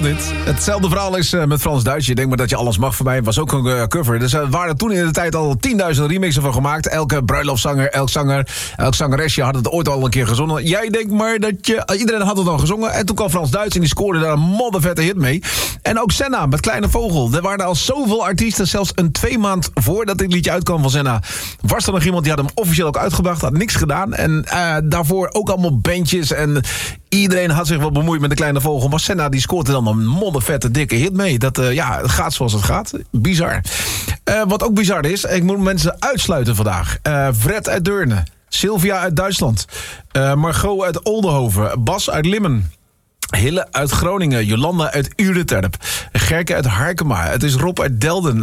Hetzelfde verhaal is met Frans-Duits. Je denkt maar dat je alles mag van mij. Was ook een cover. Dus er waren toen in de tijd al 10.000 remixen van gemaakt. Elke bruiloftzanger, elk zangeresje had het ooit al een keer gezongen. Jij denkt maar dat iedereen had het al gezongen. En toen kwam Frans-Duits en die scoorde daar een moddervette hit mee. En ook Senna met Kleine Vogel. Er waren al zoveel artiesten. Zelfs 2 maand voordat dit liedje uitkwam van Senna was er nog iemand die had hem officieel ook uitgebracht. Had niks gedaan. En daarvoor ook allemaal bandjes. En iedereen had zich wel bemoeid met de Kleine Vogel. Maar Senna die scoort er dan een moddervette dikke hit mee. Dat het gaat zoals het gaat. Bizar. Wat ook bizar is, ik moet mensen uitsluiten vandaag. Fred uit Deurne, Sylvia uit Duitsland, Margot uit Oldenhoven, Bas uit Limmen, Hille uit Groningen, Jolanda uit Ureterp, Gerke uit Harkema, het is Rob uit Delden,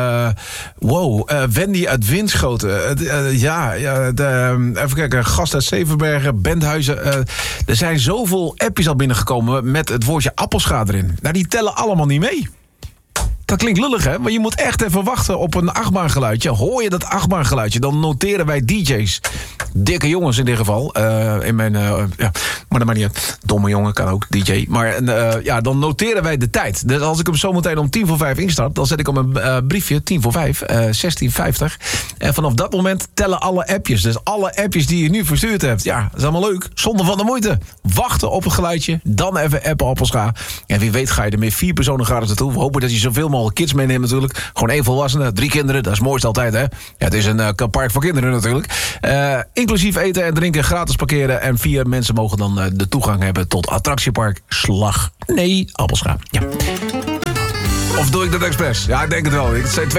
Wendy uit Winschoten, even kijken, Gast uit Zevenbergen, Benthuizen. Er zijn zoveel appjes al binnengekomen met het woordje appelscha erin. Nou, die tellen allemaal niet mee. Dat klinkt lullig, hè? Maar je moet echt even wachten op een achtbaangeluidje. Hoor je dat achtbaangeluidje, dan noteren wij DJ's. Dikke jongens in dit geval. Maar dat maakt niet uit. Domme jongen kan ook, DJ. Maar dan noteren wij de tijd. Dus als ik hem zometeen om 4:45 instart, dan zet ik op een briefje 4:45, 16:50. En vanaf dat moment tellen alle appjes. Dus alle appjes die je nu verstuurd hebt. Ja, dat is allemaal leuk. Zonder van de moeite. Wachten op het geluidje. Dan even appen appelscha. En wie weet ga je er met 4 personen gratis naartoe. We hopen dat je zoveel mogelijk kids meeneemt natuurlijk. Gewoon 1 volwassene, 3 kinderen. Dat is het mooiste altijd, hè? Ja, het is een park voor kinderen natuurlijk. Inclusief eten en drinken, gratis parkeren. En 4 mensen mogen dan de toegang hebben tot attractiepark Appelscha. Ja. Of doe ik dat expres? Ja, ik denk het wel. Het zijn